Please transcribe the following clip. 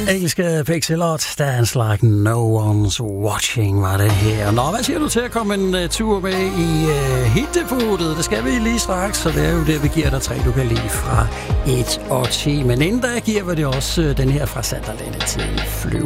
Engelske Pixelot, Dance Like No One's Watching, var det her. Nå, hvad siger du til at komme en tur med i hitdepotet? Det skal vi lige straks, så det er jo det, vi giver dig 3, du kan lide fra 1 og 10. Men inden da giver vi det også den her fra Sanderlande til Flyve